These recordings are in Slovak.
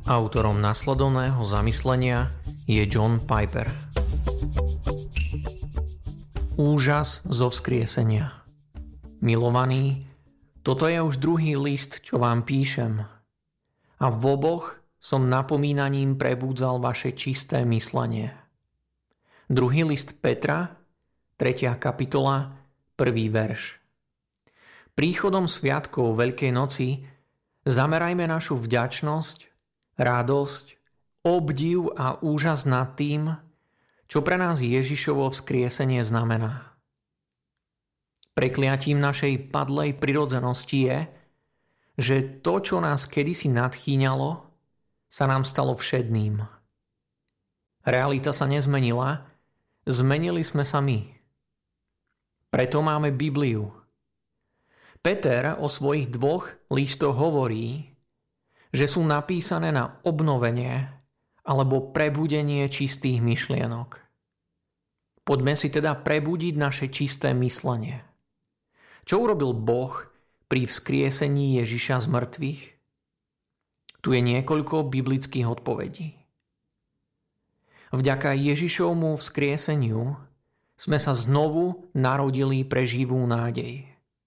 Autorom nasledovného zamyslenia je John Piper. Úžas zo vzkriesenia. Milovaní, toto je už druhý list, čo vám píšem. A v oboch som napomínaním prebúdzal vaše čisté myslenie. Druhý list Petra, 3. kapitola, 1. verš. Príchodom sviatkov Veľkej noci zamerajme našu vďačnosť, radosť, obdiv a úžas nad tým, čo pre nás Ježišovo vzkriesenie znamená. Prekliatím našej padlej prirodzenosti je, že to, čo nás kedysi nadchýňalo, sa nám stalo všedným. Realita sa nezmenila, zmenili sme sa my. Preto máme Bibliu. Peter o svojich 2 listoch hovorí, že sú napísané na obnovenie alebo prebudenie čistých myšlienok. Poďme si teda prebudiť naše čisté myslenie. Čo urobil Boh pri vzkriesení Ježiša z mŕtvych? Tu je niekoľko biblických odpovedí. Vďaka Ježišovmu vzkrieseniu sme sa znovu narodili pre živú nádej.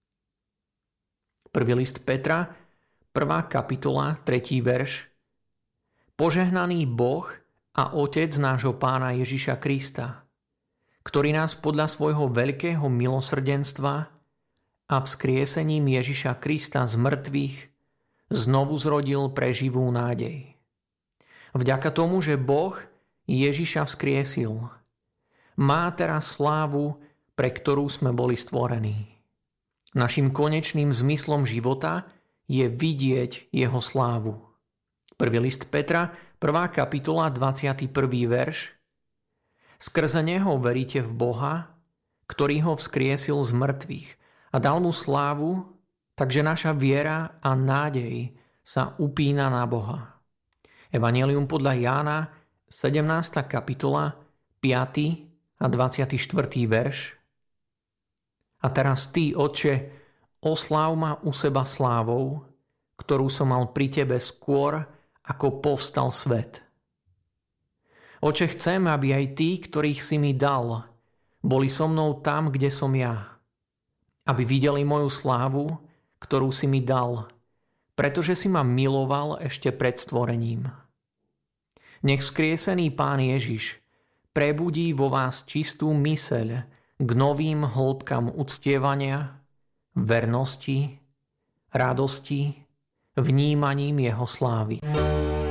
Prvý list Petra, 1. kapitola, 3. verš. Požehnaný Boh a Otec nášho Pána Ježiša Krista, ktorý nás podľa svojho veľkého milosrdenstva a vzkriesením Ježiša Krista z mŕtvych znovu zrodil pre živú nádej. Vďaka tomu, že Boh Ježiša vzkriesil, má teraz slávu, pre ktorú sme boli stvorení. Naším konečným zmyslom života je vidieť jeho slávu. Prvý list Petra, 1. kapitola, 21. verš. Skrze neho veríte v Boha, ktorý ho vzkriesil z mŕtvych a dal mu slávu, takže naša viera a nádej sa upína na Boha. Evanjelium podľa Jána, 17. kapitola, 5. a 24. verš. A teraz ty, Otče, osláv ma u seba slávou, ktorú som mal pri tebe skôr, ako povstal svet. Oče, chcem, aby aj tí, ktorých si mi dal, boli so mnou tam, kde som ja. Aby videli moju slávu, ktorú si mi dal, pretože si ma miloval ešte pred stvorením. Nech vzkriesený Pán Ježiš prebudí vo vás čistú myseľ k novým hĺbkam uctievania, vernosti, radosti, vnímaním jeho slávy.